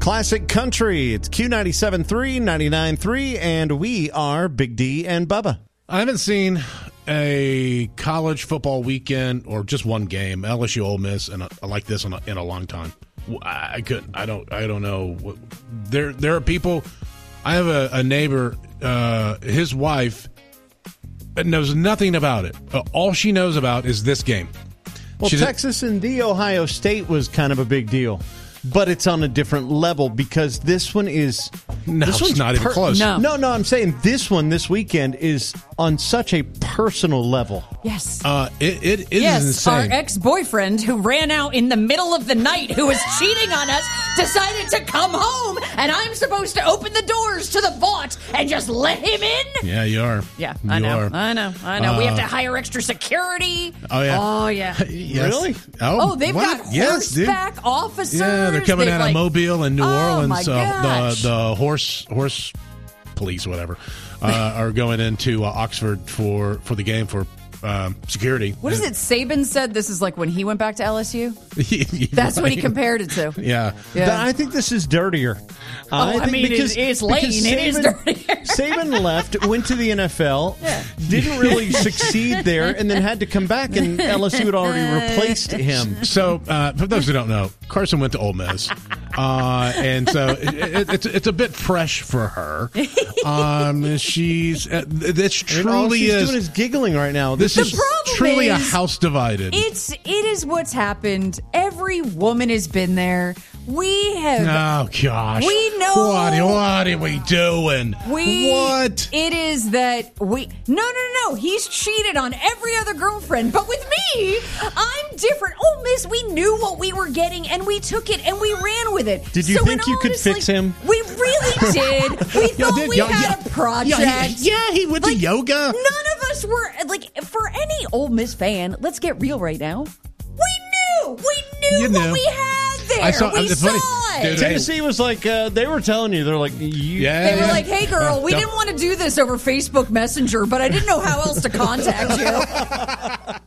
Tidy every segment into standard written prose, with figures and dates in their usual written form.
Classic Country. It's Q97.3, 99.3, and we are Big D and Bubba. I haven't seen a college football weekend or just one game, LSU Ole Miss, and like this in a long time. I don't know. There are people. I have a neighbor. His wife knows nothing about it. All she knows about is this game. Well, Texas and the Ohio State was kind of a big deal. But it's on a different level because this one is... This one's not even close. No, I'm saying this one this weekend is on such a personal level. Yes. It is insane. Our ex-boyfriend who ran out in the middle of the night, who was cheating on us, decided to come home, and I'm supposed to open the doors to the vault and just let him in? Yeah, you are. Yeah, I know. We have to hire extra security. Oh, yeah. Oh, yeah. Yes. Really? Oh, they've got horseback officers. Yeah, they're coming out of Mobile and New Orleans. My gosh. The horse police, whatever, are going into Oxford for the game for security. What is it? Saban said this is like when he went back to LSU. That's what he compared it to. Yeah. I think this is dirtier. It's Lane. It is dirtier. Saban left, went to the NFL, didn't really succeed there, and then had to come back, and LSU had already replaced him. So, for those who don't know, Carson went to Ole Miss, and so it's a bit fresh for her. She's truly she's doing is giggling right now. This is truly a house divided. It is what's happened. Every woman has been there. We have. Oh gosh. We know. What are we doing? What? It is that we. No. He's cheated on every other girlfriend, but with me, I'm different. Ole Miss, we knew what we were getting, and we took it and we ran with it. Did you think you could fix him? We really did. We thought we had a project. Yeah, he went to yoga. None of us were for any Ole Miss fan. Let's get real right now. We knew what we had there. We saw it. Dude, Tennessee was like, they were telling you, they're like, they were like, hey girl, we didn't want to do this over Facebook Messenger, but I didn't know how else to contact you.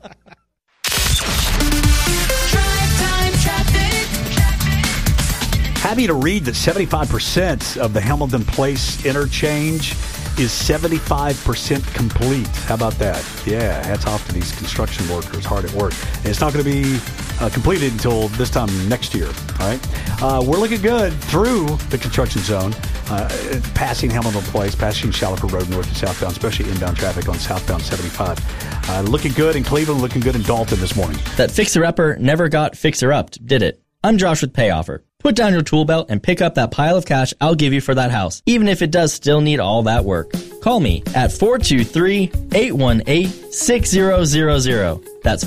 Happy to read that 75% of the Hamilton Place interchange is 75% complete. How about that? Yeah, hats off to these construction workers hard at work. And it's not going to be completed until this time next year. All right, we're looking good through the construction zone, passing Hamilton Place, passing Shallifer Road north and southbound, especially inbound traffic on southbound 75. Looking good in Cleveland, looking good in Dalton this morning. That fixer-upper never got fixer-upped, did it? I'm Josh with Pay Offer. Put down your tool belt and pick up that pile of cash I'll give you for that house, even if it does still need all that work. Call me at 423-818-6000. That's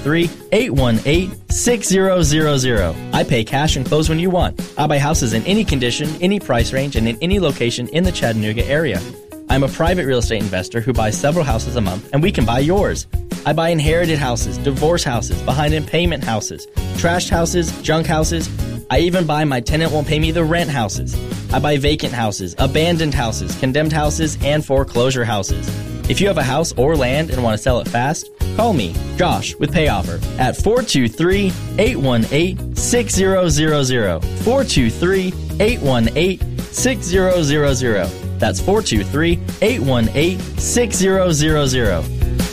423-818-6000. I pay cash and close when you want. I buy houses in any condition, any price range, and in any location in the Chattanooga area. I'm a private real estate investor who buys several houses a month, and we can buy yours. I buy inherited houses, divorce houses, behind in payment houses, trashed houses, junk houses. I even buy my tenant won't pay me the rent houses. I buy vacant houses, abandoned houses, condemned houses, and foreclosure houses. If you have a house or land and want to sell it fast, call me, Josh, with Pay Offer at 423-818-6000. 423-818-6000. That's 423-818-6000.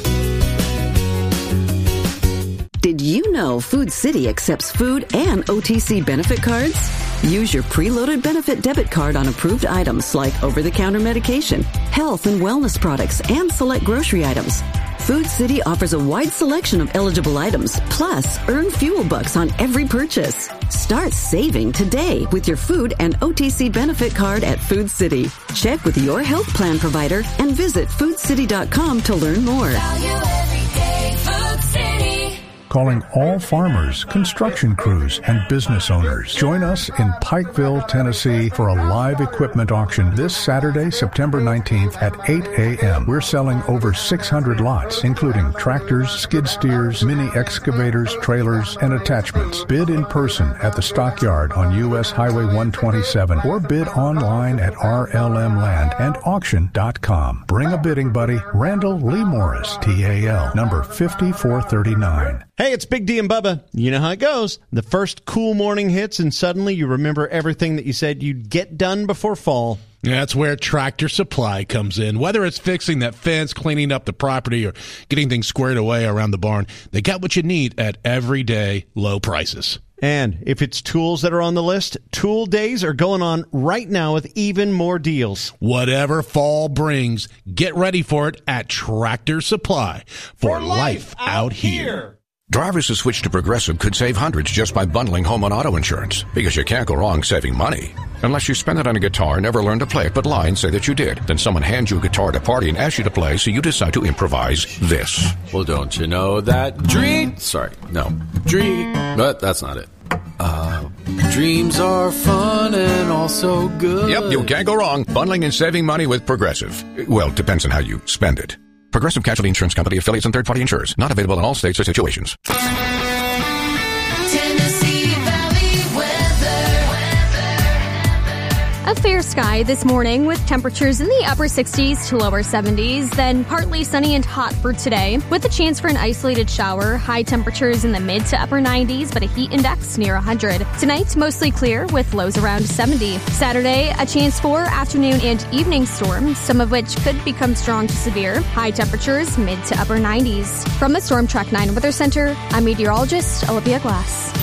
Did you know Food City accepts food and OTC benefit cards? Use your preloaded benefit debit card on approved items like over-the-counter medication, health and wellness products, and select grocery items. Food City offers a wide selection of eligible items, plus earn fuel bucks on every purchase. Start saving today with your food and OTC benefit card at Food City. Check with your health plan provider and visit foodcity.com to learn more. Value every day, Food City. Calling all farmers, construction crews, and business owners. Join us in Pikeville, Tennessee for a live equipment auction this Saturday, September 19th at 8 a.m. We're selling over 600 lots, including tractors, skid steers, mini excavators, trailers, and attachments. Bid in person at the stockyard on U.S. Highway 127 or bid online at rlmlandandauction.com. Bring a bidding buddy. Randall Lee Morris, TAL, number 5439. Hey, it's Big D and Bubba. You know how it goes. The first cool morning hits, and suddenly you remember everything that you said you'd get done before fall. That's where Tractor Supply comes in. Whether it's fixing that fence, cleaning up the property, or getting things squared away around the barn, they got what you need at everyday low prices. And if it's tools that are on the list, Tool Days are going on right now with even more deals. Whatever fall brings, get ready for it at Tractor Supply for life out here. Drivers who switch to Progressive could save hundreds just by bundling home and auto insurance, because you can't go wrong saving money. Unless you spend it on a guitar, never learn to play it, but lie and say that you did. Then someone hands you a guitar at a party and asks you to play, so you decide to improvise this. Well, don't you know that but that's not it. Dreams are fun and also good. Yep, you can't go wrong bundling and saving money with Progressive. Well, depends on how you spend it. Progressive Casualty Insurance Company, affiliates, and third-party insurers. Not available in all states or situations. Tennessee Valley weather. A fair sky this morning with temperatures in the upper 60s to lower 70s, then partly sunny and hot for today with a chance for an isolated shower. High temperatures in the mid to upper 90s, but a heat index near 100. Tonight, mostly clear with lows around 70. Saturday, a chance for afternoon and evening storms, some of which could become strong to severe. High temperatures mid to upper 90s. From the Storm Track 9 Weather Center, I'm meteorologist Olivia Glass.